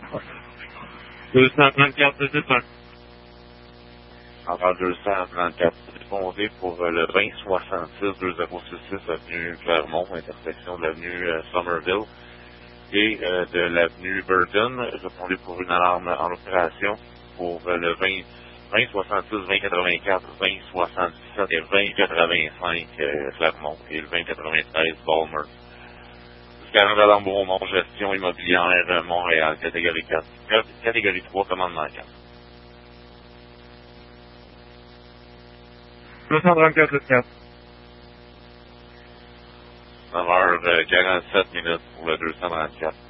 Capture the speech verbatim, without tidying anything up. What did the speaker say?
deux cent trente-quatre, c'est un. Encore deux cent trente-quatre, c'est fondé pour euh, le vingt soixante-six deux zéro six six avenue Clermont, intersection de l'avenue euh, Somerville et euh, de l'avenue Burton, répondez pour une alarme en opération pour euh, le vingt, vingt soixante-six, vingt quatre-vingt-quatre, vingt soixante-dix-sept et vingt quatre-vingt-cinq euh, Clermont et le vingt quatre-vingt-treize Balmer. Scanner d'alarme Beaumont, gestion immobilière euh, Montréal, catégorie quatre. Catégorie trois, commandement quatre. deux cent trente-quatre, c'est quatre. neuf heures quarante-sept minutes pour le deux cent trente-quatre.